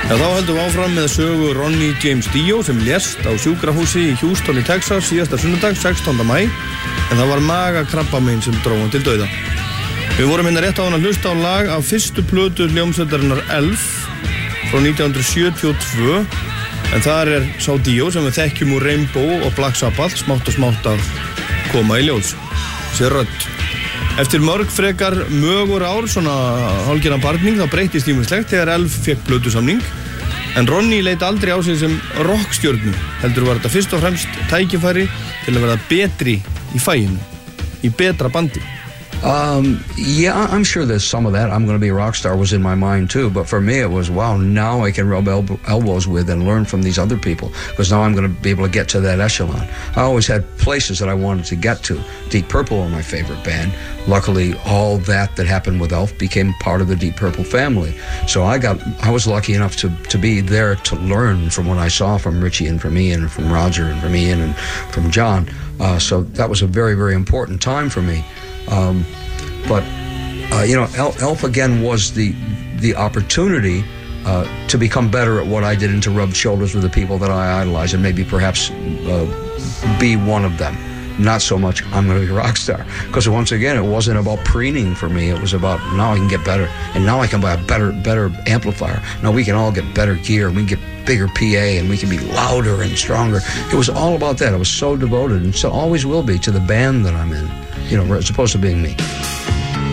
Já, þá heldum við áfram með sögu Ronnie James Dio sem lést á sjúkrahúsi í Houston í Texas síðasta sunnudag, 16. maí, en það var magakrabbamein sem dró hann til dauða. Við vorum hérna rétt á hann að hlusta á lag af fyrstu plötu hljómsveitarinnar Elf frá 1972, en þar sá Dio sem við þekkjum úr Rainbow og Black Sabbath smátt og smátt að koma í ljós. Sér rödd. Eftir mörg frekar mögur ár, svona hálfgerðan barning, þá breyttist ýmislegt þegar Elf fekk plötusamning. En Ronnie leit aldrei á sig sem rockstjörnu, heldur var þetta fyrst og fremst tækifæri til að verða betri í faginu, í betra bandi. Yeah, I'm sure there's some of that. I'm going to be a rock star was in my mind too, but for me it was, wow, now I can rub elbows with and learn from these other people, because now I'm going to be able to get to that echelon. I always had places that I wanted to get to. Deep Purple were my favorite band. Luckily, all that happened with Elf became part of the Deep Purple family. So I was lucky enough to be there to learn from what I saw from Richie and from Ian and from Roger and from Ian and from John. So that was a very, very important time for me. But Elf again was the opportunity to become better at what I did and to rub shoulders with the people that I idolized and maybe perhaps be one of them. Not so much I'm going to be a rock star, because once again it wasn't about preening for me. It was about now I can get better, and now I can buy a better amplifier. Now we can all get better gear, and we can get bigger PA, and we can be louder and stronger. It was all about that. I was so devoted, and so always will be, to the band that I'm in, as opposed to being me.